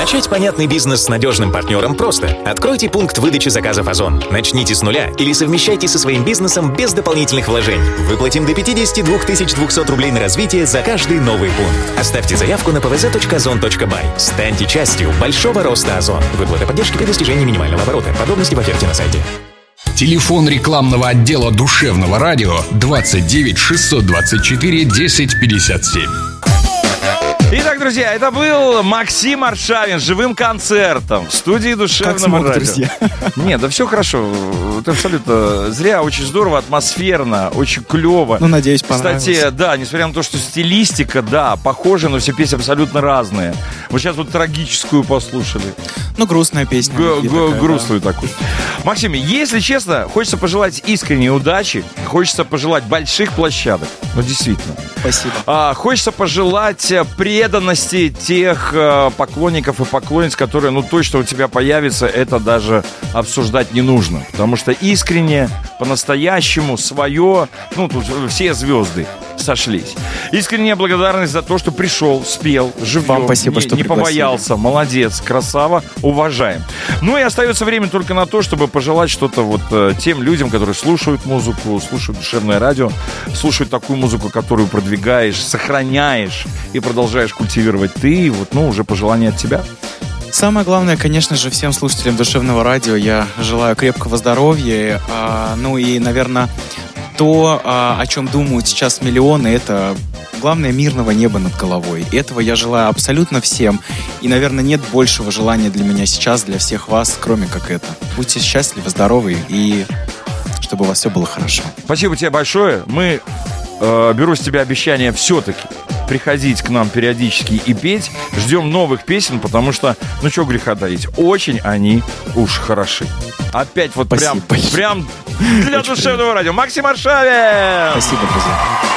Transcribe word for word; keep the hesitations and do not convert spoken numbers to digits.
Начать понятный бизнес с надежным партнером просто. Откройте пункт выдачи заказов Озон. Начните с нуля или совмещайте со своим бизнесом без дополнительных вложений. Выплатим до пятьдесят два тысячи двести рублей на развитие за каждый новый пункт. Оставьте заявку на пэ вэ зэ точка озон точка бай. Станьте частью большого роста Озон. Выплата поддержки при достижении минимального оборота. Подробности в оферте на сайте. Телефон рекламного отдела Душевного радио двадцать девять шестьсот двадцать четыре десять пятьдесят семь. Итак, друзья, это был Максим Аршавин с живым концертом в студии Душевного как смог, радио. Друзья? Нет, да все хорошо. Это абсолютно зря, очень здорово, атмосферно, очень клево. Ну, надеюсь, понравилось. Кстати, да, несмотря на то, что стилистика, да, похожа, но все песни абсолютно разные. Вот сейчас вот трагическую послушали. Ну, грустная песня. Г- г- такая, грустную да. такую. Максим, если честно, хочется пожелать искренней удачи, хочется пожелать больших площадок. Ну, действительно. Спасибо. А, хочется пожелать преданности тех а, поклонников и поклонниц, которые, ну, точно у тебя появится, это даже обсуждать не нужно. Потому что искренне, по-настоящему, свое, ну, тут все звезды сошлись. Искренняя благодарность за то, что пришел, спел, живьем. Вам спасибо, не, что не пригласили. побоялся. Молодец, красава, уважаем. Ну и остается время только на то, чтобы пожелать что-то вот э, тем людям, которые слушают музыку, слушают Душевное радио, слушают такую музыку, которую продвигаешь, сохраняешь и продолжаешь культивировать ты. Вот, ну, уже пожелание от тебя. Самое главное, конечно же, всем слушателям Душевного радио я желаю крепкого здоровья. А, ну и, наверное, то, а, о чем думают сейчас миллионы, это главное мирного неба над головой. И этого я желаю абсолютно всем. И, наверное, нет большего желания для меня сейчас, для всех вас, кроме как это. Будьте счастливы, здоровы и чтобы у вас все было хорошо. Спасибо тебе большое. Мы э, беру с тебя обещание все-таки приходить к нам периодически и петь. Ждем новых песен, потому что, ну что греха таить, очень они уж хороши. Опять вот Спасибо, прям, прям для Душевного радио. Максим Аршавин! Спасибо, друзья.